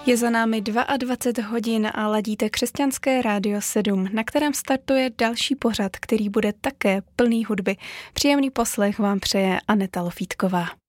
Je za námi 22 hodin a ladíte Křesťanské rádio 7, na kterém startuje další pořad, který bude také plný hudby. Příjemný poslech vám přeje Aneta Lofítková.